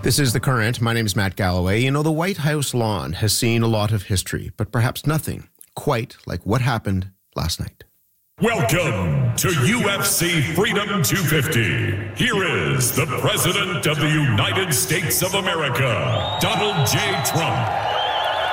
This is The Current. My name is Matt Galloway. You know, the White House lawn has seen a lot of history, but perhaps nothing quite like what happened last night. Welcome to UFC Freedom 250. Here is the President of the United States of America, Donald J. Trump.